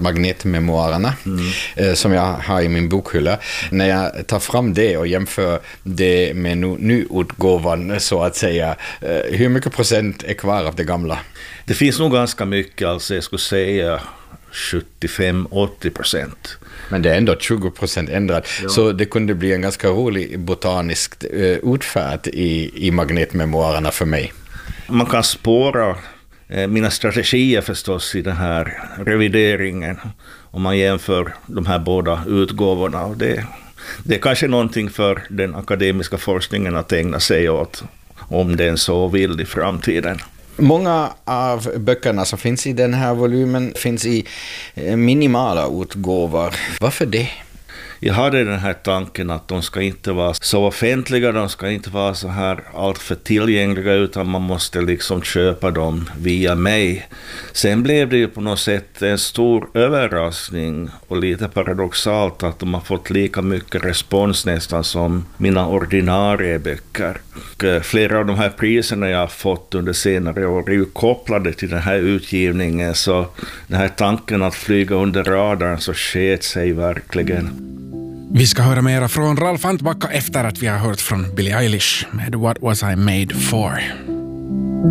Magnetmemoarerna som jag har i min bokhylla. När jag tar fram det och jämför det med nyutgåvan så att säga, hur mycket procent är kvar av det gamla? Det finns nog ganska mycket, alltså jag skulle säga 75-80%. Men det är ändå 20% ändrat. Ja. Så det kunde bli en ganska rolig botanisk utfärd i magnetmemoarerna för mig. Man kan spåra mina strategier förstås i den här revideringen om man jämför de här båda utgåvorna. Och det är kanske någonting för den akademiska forskningen att ägna sig åt om den så vill i framtiden. Många av böckerna som finns i den här volymen finns i minimala utgåvor. Varför det? Jag hade den här tanken att de ska inte vara så offentliga, de ska inte vara så här allt för tillgängliga, utan man måste liksom köpa dem via mig. Sen blev det ju på något sätt en stor överraskning och lite paradoxalt att de har fått lika mycket respons nästan som mina ordinarie böcker. Och flera av de här priserna jag har fått under senare år är ju kopplade till den här utgivningen, så den här tanken att flyga under radarn så sket sig verkligen. Vi ska höra mera från Ralf Antbacka efter att vi har hört från Billie Eilish med What Was I Made For.